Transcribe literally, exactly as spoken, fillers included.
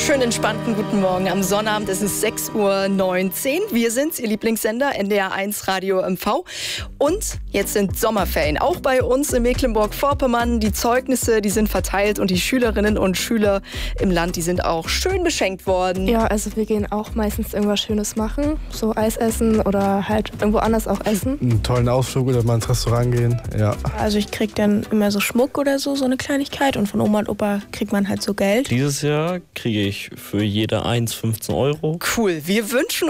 Schönen entspannten guten Morgen am Sonnabend. Es ist sechs Uhr neunzehn. Wir sind's, Ihr Lieblingssender N D R eins Radio M V. Und jetzt sind Sommerferien. Auch bei uns in Mecklenburg-Vorpommern. Die Zeugnisse, die sind verteilt und die Schülerinnen und Schüler im Land, die sind auch schön beschenkt worden. Ja, also wir gehen auch meistens irgendwas Schönes machen. So Eis essen oder halt irgendwo anders auch essen. Einen tollen Ausflug oder mal ins Restaurant gehen, ja. Also ich krieg dann immer so Schmuck oder so, so eine Kleinigkeit. Und von Oma und Opa kriegt man halt so Geld. Dieses Jahr kriege ich für jede eins fünfzehn Euro. Cool. Wir wünschen